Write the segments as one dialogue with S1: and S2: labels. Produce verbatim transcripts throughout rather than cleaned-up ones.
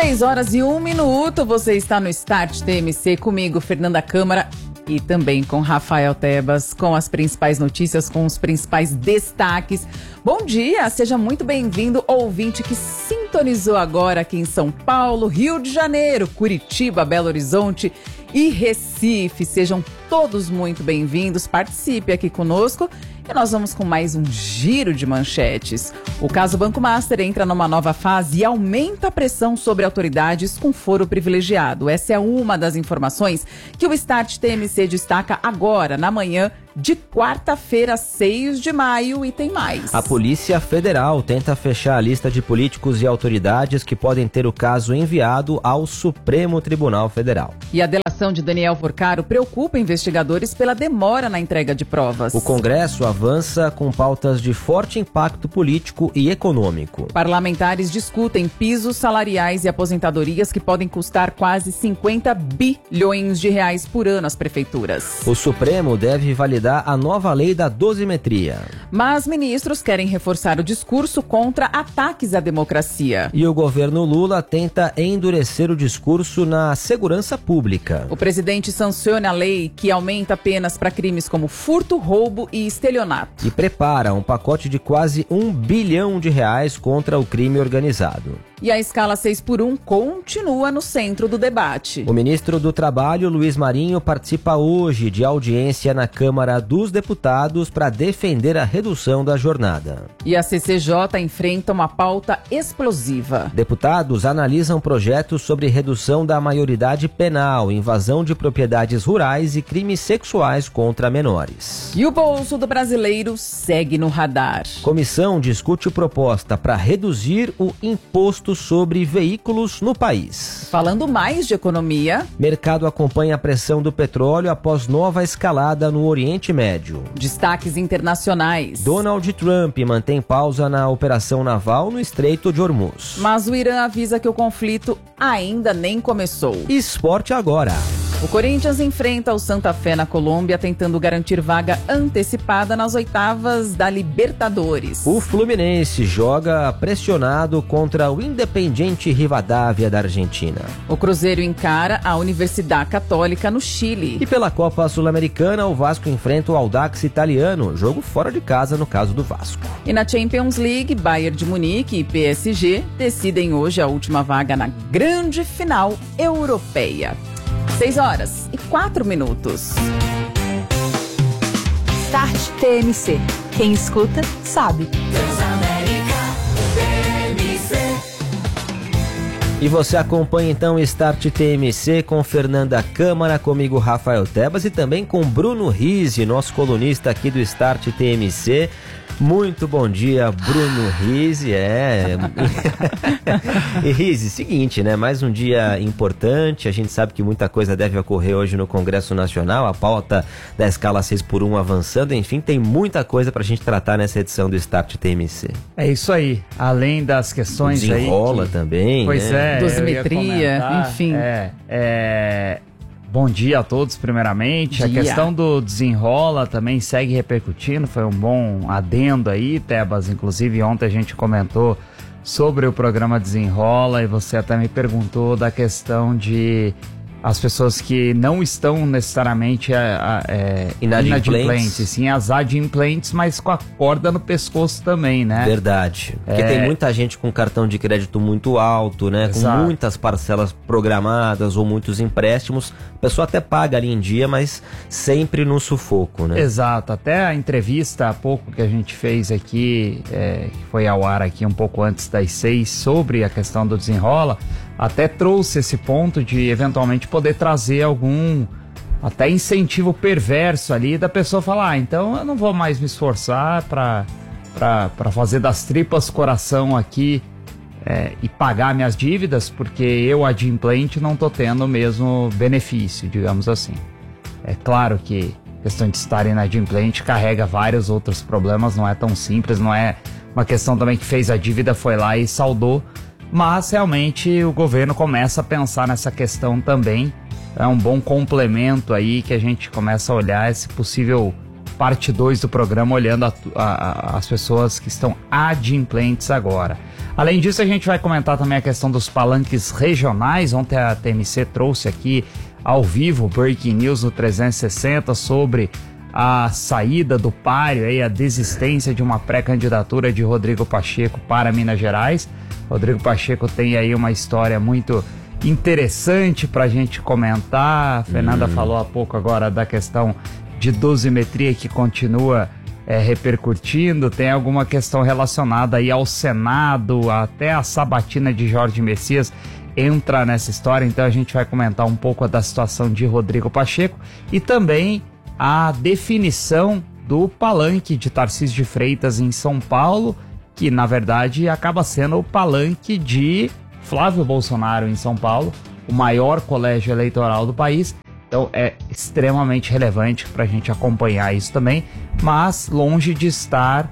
S1: seis horas e um minuto, você está no Start T M C comigo, Fernanda Câmara, e também com Rafael Tebas, com as principais notícias, com os principais destaques. Bom dia, seja muito bem-vindo, ouvinte que sintonizou agora aqui em São Paulo, Rio de Janeiro, Curitiba, Belo Horizonte e Recife. Sejam todos muito bem-vindos, participe aqui conosco. E nós vamos com mais um giro de manchetes. O caso Banco Master entra numa nova fase e aumenta a pressão sobre autoridades com foro privilegiado. Essa é uma das informações que o Start T M C destaca agora, na manhã de quarta-feira, seis de maio, e tem mais.
S2: A Polícia Federal tenta fechar a lista de políticos e autoridades que podem ter o caso enviado ao Supremo Tribunal Federal.
S1: E a delação de Daniel Porcaro preocupa investigadores pela demora na entrega de provas.
S2: O Congresso avança com pautas de forte impacto político e econômico.
S1: Parlamentares discutem pisos salariais e aposentadorias que podem custar quase cinquenta bilhões de reais por ano às prefeituras.
S2: O Supremo deve validar a nova lei da dosimetria.
S1: Mas ministros querem reforçar o discurso contra ataques à democracia.
S2: E o governo Lula tenta endurecer o discurso na segurança pública.
S1: O presidente sanciona a lei que aumenta penas para crimes como furto, roubo e estelionato.
S2: E prepara um pacote de quase um bilhão de reais contra o crime organizado.
S1: E a escala seis por um continua no centro do debate.
S2: O ministro do Trabalho, Luiz Marinho, participa hoje de audiência na Câmara dos Deputados para defender a redução da jornada.
S1: E a C C J enfrenta uma pauta explosiva.
S2: Deputados analisam projetos sobre redução da maioridade penal, invasão de propriedades rurais e crimes sexuais contra menores.
S1: E o bolso do brasileiro segue no radar.
S2: Comissão discute proposta para reduzir o imposto sobre veículos no país.
S1: Falando mais de economia,
S2: mercado acompanha a pressão do petróleo após nova escalada no Oriente Médio.
S1: Destaques internacionais.
S2: Donald Trump mantém pausa na operação naval no Estreito de Hormuz.
S1: Mas o Irã avisa que o conflito ainda nem começou.
S2: Esporte agora.
S1: O Corinthians enfrenta o Santa Fé na Colômbia, tentando garantir vaga antecipada nas oitavas da Libertadores.
S2: O Fluminense joga pressionado contra o Independiente Rivadavia da Argentina.
S1: O Cruzeiro encara a Universidade Católica no Chile.
S2: E pela Copa Sul-Americana, o Vasco enfrenta o Audax italiano, jogo fora de casa no caso do Vasco.
S1: E na Champions League, Bayern de Munique e P S G decidem hoje a última vaga na grande final europeia. seis horas e quatro minutos.
S3: Start T M C. Quem escuta, sabe.
S2: E você acompanha então o Start T M C com Fernanda Câmara, comigo Rafael Tebas e também com Bruno Rizzi, nosso colunista aqui do Start T M C. Muito bom dia, Bruno Rizzi. É. E Rizzi, seguinte, né? Mais um dia importante. A gente sabe que muita coisa deve ocorrer hoje no Congresso Nacional. A pauta da escala seis por um avançando. Enfim, tem muita coisa pra gente tratar nessa edição do Start T M C.
S4: É isso aí. Além das questões aí.
S2: Desenrola
S4: que...
S2: também.
S4: Pois
S2: né?
S4: é.
S1: Dosimetria, enfim.
S4: É. é... Bom dia a todos, primeiramente.
S1: Dia.
S4: A questão do desenrola também segue repercutindo, foi um bom adendo aí, Tebas. Inclusive, ontem a gente comentou sobre o programa Desenrola e você até me perguntou da questão de as pessoas que não estão necessariamente é,
S2: inadimplentes.
S4: inadimplentes, sim as adimplentes, mas com a corda no pescoço também, né?
S2: Verdade. Porque
S4: É...
S2: tem muita gente com cartão de crédito muito alto, né?
S4: Exato.
S2: Com muitas parcelas programadas ou muitos empréstimos. A pessoa até paga ali em dia, mas sempre no sufoco, né?
S4: Exato. Até a entrevista há pouco que a gente fez aqui, é, que foi ao ar aqui um pouco antes das seis, sobre a questão do Desenrola, até trouxe esse ponto de eventualmente poder trazer algum até incentivo perverso ali da pessoa falar, ah, então eu não vou mais me esforçar para para fazer das tripas coração aqui é, e pagar minhas dívidas, porque eu, adimplente, não tô tendo o mesmo benefício, digamos assim. É claro que a questão de estar inadimplente carrega vários outros problemas, não é tão simples, não é uma questão também que fez a dívida, foi lá e saldou, mas realmente o governo começa a pensar nessa questão também. É um bom complemento aí que a gente começa a olhar esse possível parte dois do programa, olhando a, a, a, as pessoas que estão adimplentes agora. Além disso, a gente vai comentar também a questão dos palanques regionais. Ontem a T M C trouxe aqui ao vivo, Breaking News no trezentos e sessenta, sobre a saída do páreo, aí, a desistência de uma pré-candidatura de Rodrigo Pacheco para Minas Gerais. Rodrigo Pacheco tem aí uma história muito interessante para a gente comentar. A Fernanda hum. falou há pouco agora da questão de dosimetria que continua é, repercutindo. Tem alguma questão relacionada aí ao Senado, até a sabatina de Jorge Messias entra nessa história. Então a gente vai comentar um pouco da situação de Rodrigo Pacheco e também a definição do palanque de Tarcísio de Freitas em São Paulo, que na verdade acaba sendo o palanque de Flávio Bolsonaro em São Paulo, o maior colégio eleitoral do país. Então é extremamente relevante para a gente acompanhar isso também, mas longe de estar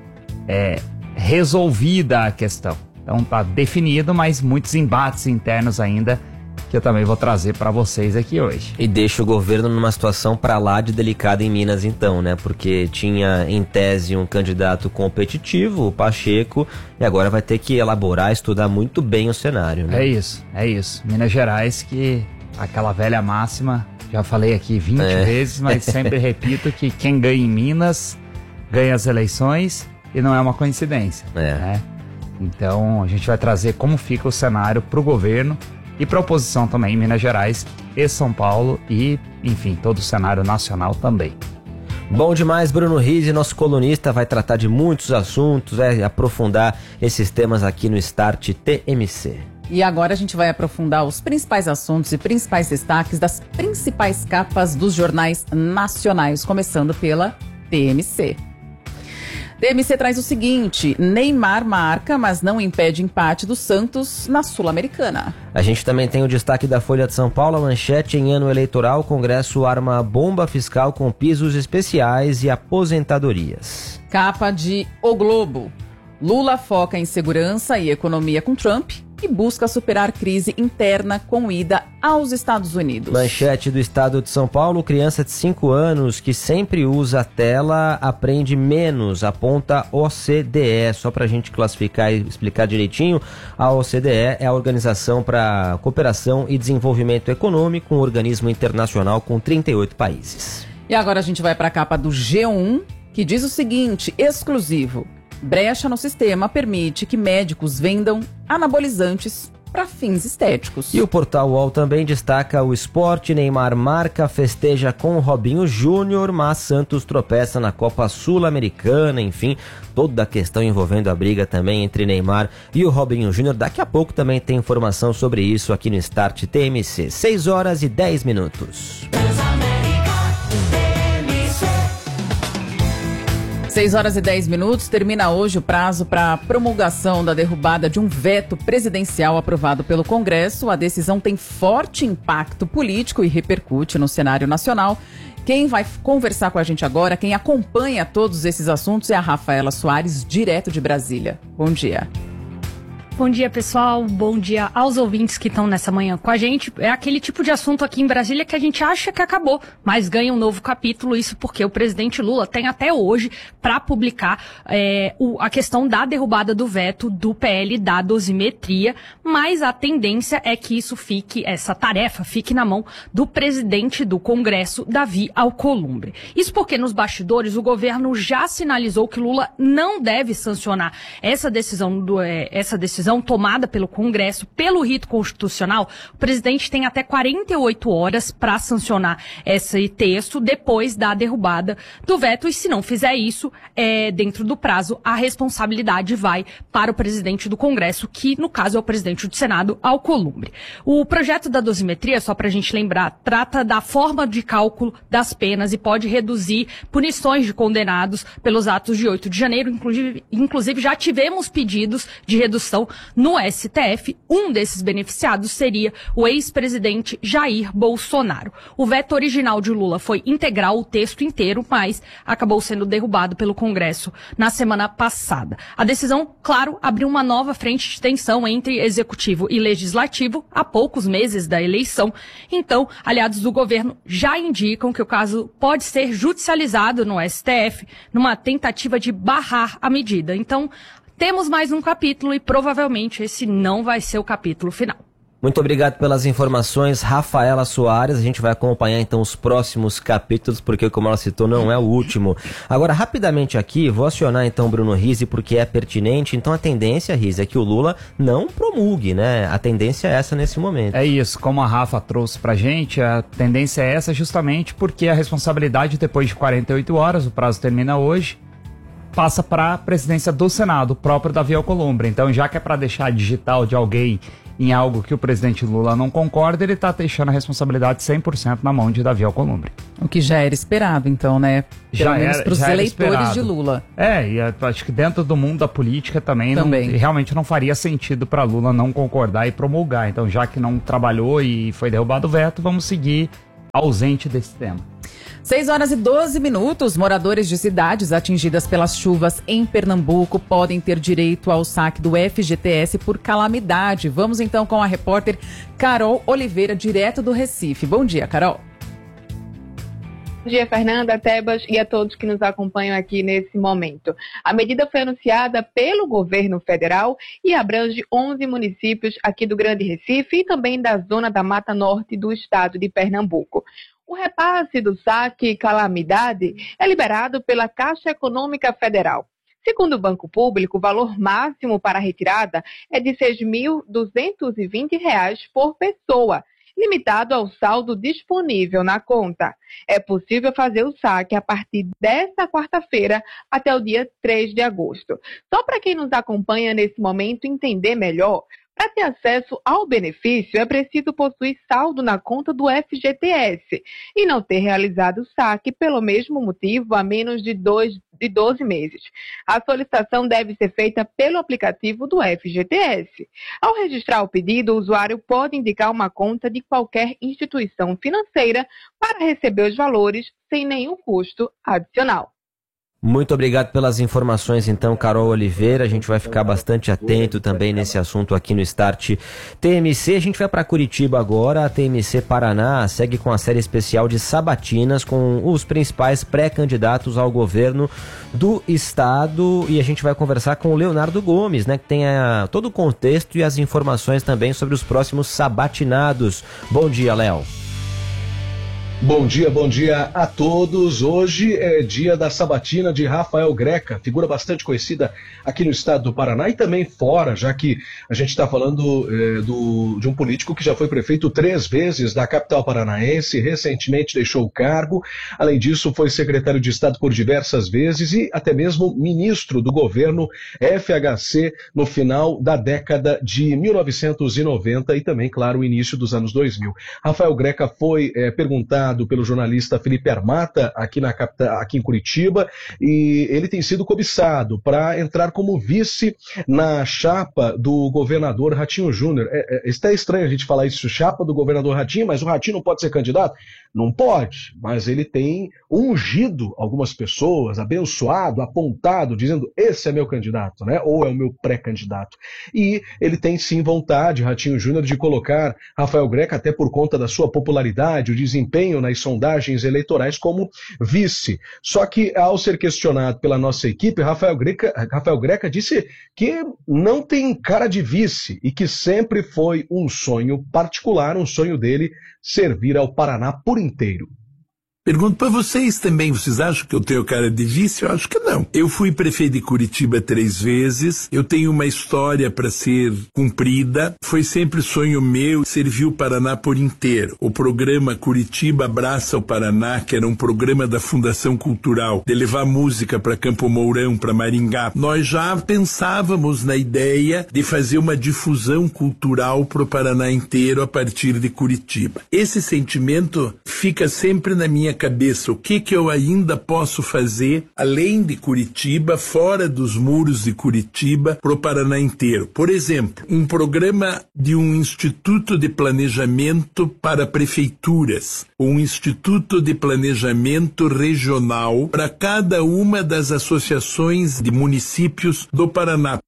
S4: é, resolvida a questão. Então está definido, mas muitos embates internos ainda, que eu também vou trazer para vocês aqui hoje.
S2: E deixa o governo numa situação para lá de delicada em Minas então, né? Porque tinha em tese um candidato competitivo, o Pacheco, e agora vai ter que elaborar, estudar muito bem o cenário, né?
S4: É isso, é isso. Minas Gerais, que aquela velha máxima, já falei aqui vinte é. vezes, mas sempre repito que quem ganha em Minas ganha as eleições e não é uma coincidência. É. Né? Então a gente vai trazer como fica o cenário para o governo e para a oposição também em Minas Gerais e São Paulo e, enfim, todo o cenário nacional também.
S2: Bom demais, Bruno Rizzi, nosso colunista, vai tratar de muitos assuntos, vai aprofundar esses temas aqui no Start T M C.
S1: E agora a gente vai aprofundar os principais assuntos e principais destaques das principais capas dos jornais nacionais, começando pela T M C. T M C traz o seguinte: Neymar marca, mas não impede empate do Santos na Sul-Americana.
S2: A gente também tem o destaque da Folha de São Paulo, a manchete: em ano eleitoral, o Congresso arma bomba fiscal com pisos especiais e aposentadorias.
S1: Capa de O Globo: Lula foca em segurança e economia com Trump e busca superar crise interna com ida aos Estados Unidos.
S2: Manchete do Estado de São Paulo: criança de cinco anos que sempre usa a tela aprende menos, aponta O C D E. Só para a gente classificar e explicar direitinho, a O C D E é a Organização para Cooperação e Desenvolvimento Econômico, um organismo internacional com trinta e oito países.
S1: E agora a gente vai para a capa do G um, que diz o seguinte: exclusivo: brecha no sistema permite que médicos vendam anabolizantes para fins estéticos.
S2: E o portal U O L também destaca o esporte: Neymar marca, festeja com Robinho Júnior, mas Santos tropeça na Copa Sul-Americana. Enfim, toda a questão envolvendo a briga também entre Neymar e o Robinho Júnior. Daqui a pouco também tem informação sobre isso aqui no Start T M C. seis horas e dez minutos.
S1: seis horas e dez minutos, termina hoje o prazo para a promulgação da derrubada de um veto presidencial aprovado pelo Congresso. A decisão tem forte impacto político e repercute no cenário nacional. Quem vai conversar com a gente agora, quem acompanha todos esses assuntos, é a Rafaela Soares, direto de Brasília. Bom dia.
S5: Bom dia, pessoal. Bom dia aos ouvintes que estão nessa manhã com a gente. É aquele tipo de assunto aqui em Brasília que a gente acha que acabou, mas ganha um novo capítulo. Isso porque o presidente Lula tem até hoje para publicar é, o, a questão da derrubada do veto do P L da dosimetria, mas a tendência é que isso fique, essa tarefa fique na mão do presidente do Congresso, Davi Alcolumbre. Isso porque nos bastidores o governo já sinalizou que Lula não deve sancionar essa decisão, do, é, essa decisão tomada pelo Congresso, pelo rito constitucional. O presidente tem até quarenta e oito horas para sancionar esse texto depois da derrubada do veto, e se não fizer isso, é, dentro do prazo, a responsabilidade vai para o presidente do Congresso, que no caso é o presidente do Senado, Alcolumbre. O projeto da dosimetria, só para a gente lembrar, trata da forma de cálculo das penas e pode reduzir punições de condenados pelos atos de oito de janeiro. Inclusive, inclusive já tivemos pedidos de redução no S T F. Um desses beneficiados seria o ex-presidente Jair Bolsonaro. O veto original de Lula foi integrar o texto inteiro, mas acabou sendo derrubado pelo Congresso na semana passada. A decisão, claro, abriu uma nova frente de tensão entre executivo e legislativo há poucos meses da eleição. Então, aliados do governo já indicam que o caso pode ser judicializado no S T F numa tentativa de barrar a medida. Então, temos mais um capítulo e provavelmente esse não vai ser o capítulo final.
S2: Muito obrigado pelas informações, Rafaela Soares. A gente vai acompanhar então os próximos capítulos, porque como ela citou, não é o último. Agora, rapidamente aqui, vou acionar então o Bruno Rizzi, porque é pertinente. Então a tendência, Rizzi, é que o Lula não promulgue, né? A tendência é essa nesse momento.
S4: É isso, como a Rafa trouxe pra gente, a tendência é essa justamente porque a responsabilidade, depois de quarenta e oito horas, o prazo termina hoje, passa para a presidência do Senado, o próprio Davi Alcolumbre. Então, já que é para deixar a digital de alguém em algo que o presidente Lula não concorda, ele está deixando a responsabilidade cem por cento na mão de Davi Alcolumbre.
S1: O que já era esperado, então, né? Pelo
S4: já
S1: menos
S4: era,
S1: para os
S4: já
S1: eleitores
S4: esperado.
S1: de Lula.
S4: É, e acho que dentro do mundo da política também,
S1: também.
S4: Não, realmente não faria sentido para Lula não concordar e promulgar. Então, já que não trabalhou e foi derrubado o veto, vamos seguir ausente desse tema.
S1: seis horas e doze minutos, moradores de cidades atingidas pelas chuvas em Pernambuco podem ter direito ao saque do F G T S por calamidade. Vamos então com a repórter Carol Oliveira, direto do Recife. Bom dia, Carol.
S6: Bom dia, Fernanda, Tebas e a todos que nos acompanham aqui nesse momento. A medida foi anunciada pelo governo federal e abrange onze municípios aqui do Grande Recife e também da zona da Mata Norte do estado de Pernambuco. O repasse do saque calamidade é liberado pela Caixa Econômica Federal. Segundo o Banco Público, o valor máximo para a retirada é de seis mil duzentos e vinte reais por pessoa, limitado ao saldo disponível na conta. É possível fazer o saque a partir desta quarta-feira até o dia três de agosto. Só para quem nos acompanha nesse momento entender melhor, para ter acesso ao benefício, é preciso possuir saldo na conta do F G T S e não ter realizado o saque pelo mesmo motivo há menos de, dois, de doze meses. A solicitação deve ser feita pelo aplicativo do F G T S. Ao registrar o pedido, o usuário pode indicar uma conta de qualquer instituição financeira para receber os valores sem nenhum custo adicional.
S2: Muito obrigado pelas informações, então, Carol Oliveira. A gente vai ficar bastante atento também nesse assunto aqui no Start T M C. A gente vai para Curitiba agora. A T M C Paraná segue com a série especial de sabatinas com os principais pré-candidatos ao governo do estado. E a gente vai conversar com o Leonardo Gomes, né, que tem a, todo o contexto e as informações também sobre os próximos sabatinados. Bom dia, Léo.
S7: Bom dia, bom dia a todos. Hoje é dia da sabatina de Rafael Greca, figura bastante conhecida aqui no estado do Paraná e também fora, já que a gente está falando é, do, de um político que já foi prefeito três vezes da capital paranaense, recentemente deixou o cargo. Além disso, foi secretário de Estado por diversas vezes e até mesmo ministro do governo F H C no final da década de mil novecentos e noventa e também, claro, o início dos anos dois mil. Rafael Greca foi é, perguntado pelo jornalista Felipe Armata aqui, na capital, aqui em Curitiba, e ele tem sido cobiçado para entrar como vice na chapa do governador Ratinho Júnior. É, é, está estranho a gente falar isso, chapa do governador Ratinho, mas o Ratinho não pode ser candidato? Não pode, mas ele tem ungido algumas pessoas, abençoado, apontado, dizendo, esse é meu candidato, né? Ou é o meu pré-candidato. E ele tem sim vontade, Ratinho Júnior, de colocar Rafael Greca, até por conta da sua popularidade, o desempenho nas sondagens eleitorais como vice. Só que, ao ser questionado pela nossa equipe, Rafael Greca, Rafael Greca disse que não tem cara de vice e que sempre foi um sonho particular, um sonho dele, servir ao Paraná por inteiro.
S8: Pergunto para vocês também, vocês acham que eu tenho cara de vice? Eu acho que não. Eu fui prefeito de Curitiba três vezes, eu tenho uma história para ser cumprida, foi sempre sonho meu servir o Paraná por inteiro. O programa Curitiba Abraça o Paraná, que era um programa da Fundação Cultural, de levar música para Campo Mourão, para Maringá, nós já pensávamos na ideia de fazer uma difusão cultural para o Paraná inteiro a partir de Curitiba. Esse sentimento fica sempre na minha cabeça o que que eu ainda posso fazer além de Curitiba, fora dos muros de Curitiba, para o Paraná inteiro. Por exemplo, um programa de um Instituto de Planejamento para prefeituras, um Instituto de Planejamento regional para cada uma das associações de municípios do Paraná.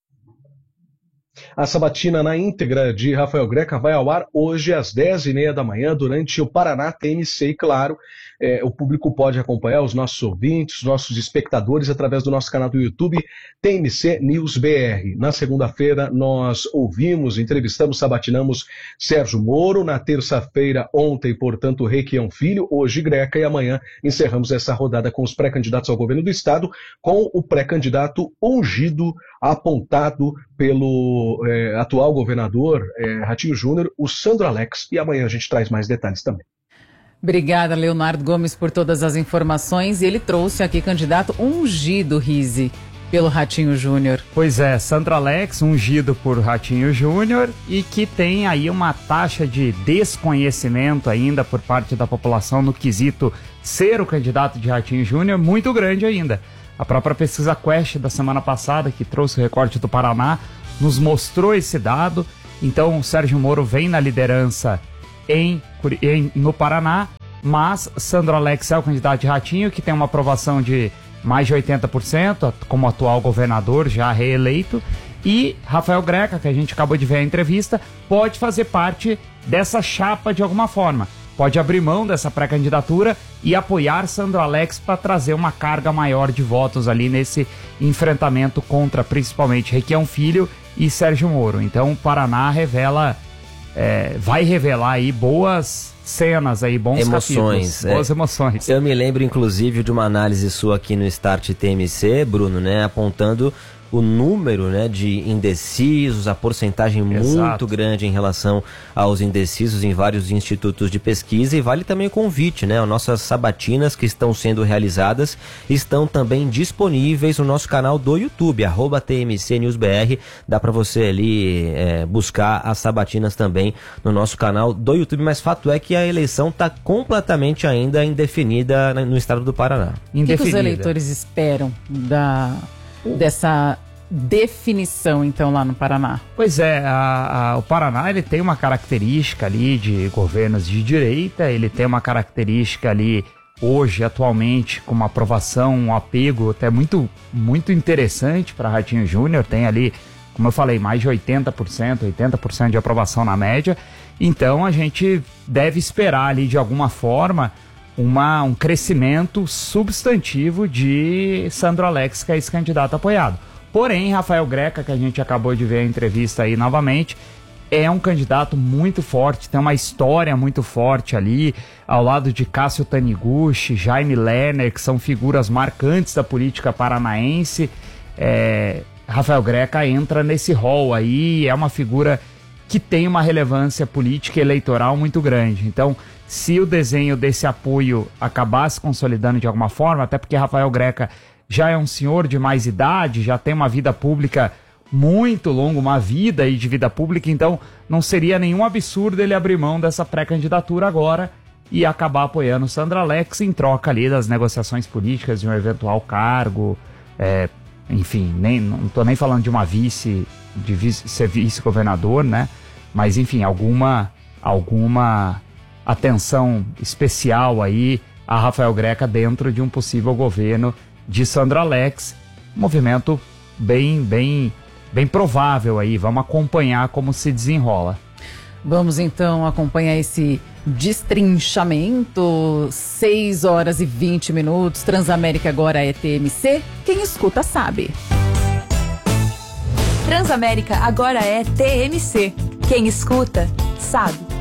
S7: A sabatina na íntegra de Rafael Greca vai ao ar hoje às dez e meia da manhã durante o Paraná T M C. E claro, é, o público pode acompanhar, os nossos ouvintes, os nossos espectadores, através do nosso canal do YouTube, T M C News B R. Na segunda-feira nós ouvimos, entrevistamos, sabatinamos Sérgio Moro. Na terça-feira, ontem, portanto, Requião Filho, hoje Greca, e amanhã encerramos essa rodada com os pré-candidatos ao governo do estado, com o pré-candidato ungido, apontado pelo é, atual governador é, Ratinho Júnior, o Sandro Alex, e amanhã a gente traz mais detalhes também.
S1: Obrigada, Leonardo Gomes, por todas as informações. E ele trouxe aqui candidato ungido, Rizzi, pelo Ratinho Júnior.
S4: Pois é, Sandro Alex, ungido por Ratinho Júnior, e que tem aí uma taxa de desconhecimento ainda por parte da população no quesito ser o candidato de Ratinho Júnior muito grande ainda. A própria pesquisa Quest da semana passada, que trouxe o recorte do Paraná, nos mostrou esse dado. Então o Sérgio Moro vem na liderança em, em, no Paraná, mas Sandro Alex é o candidato de Ratinho, que tem uma aprovação de mais de oitenta por cento, como atual governador já reeleito, e Rafael Greca, que a gente acabou de ver a entrevista, pode fazer parte dessa chapa de alguma forma. Pode abrir mão dessa pré-candidatura e apoiar Sandro Alex para trazer uma carga maior de votos ali nesse enfrentamento contra principalmente Requião Filho e Sérgio Moro. Então o Paraná revela, é, vai revelar aí boas cenas aí, bons
S2: emoções,
S4: capítulos, é. boas emoções.
S2: Eu me lembro inclusive de uma análise sua aqui no Start T M C, Bruno, né, apontando o número, né, de indecisos, a porcentagem Exato. muito grande em relação aos indecisos em vários institutos de pesquisa. E vale também o convite, né, as nossas sabatinas que estão sendo realizadas estão também disponíveis no nosso canal do YouTube, arroba T M C News B R. Dá para você ali é, buscar as sabatinas também no nosso canal do YouTube, mas fato é que a eleição está completamente ainda indefinida no estado do Paraná.
S1: O que, que os eleitores esperam da... dessa definição, então, lá no Paraná?
S4: Pois é, a, a, o Paraná ele tem uma característica ali de governos de direita, ele tem uma característica ali, hoje, atualmente, com uma aprovação, um apego até muito, muito interessante para Ratinho Júnior, tem ali, como eu falei, mais de oitenta por cento, oitenta por cento de aprovação na média. Então a gente deve esperar ali, de alguma forma, Uma, um crescimento substantivo de Sandro Alex, que é esse candidato apoiado. Porém, Rafael Greca, que a gente acabou de ver a entrevista aí novamente, é um candidato muito forte, tem uma história muito forte ali, ao lado de Cássio Taniguchi, Jaime Lerner, que são figuras marcantes da política paranaense. É, Rafael Greca entra nesse rol aí, é uma figura que tem uma relevância política e eleitoral muito grande. Então, se o desenho desse apoio acabar se consolidando de alguma forma, até porque Rafael Greca já é um senhor de mais idade, já tem uma vida pública muito longa, uma vida aí de vida pública, então não seria nenhum absurdo ele abrir mão dessa pré-candidatura agora e acabar apoiando o Sandro Alex em troca ali das negociações políticas de um eventual cargo, é, enfim, nem, não estou nem falando de uma vice, de vice, ser vice-governador, né? Mas enfim, alguma, alguma atenção especial aí a Rafael Greca dentro de um possível governo de Sandro Alex. Movimento bem, bem, bem provável aí. Vamos acompanhar como se desenrola.
S1: Vamos então acompanhar esse destrinchamento. seis horas e vinte minutos. Transamérica agora é T M C. Quem escuta sabe.
S3: Transamérica agora é T M C. Quem escuta sabe.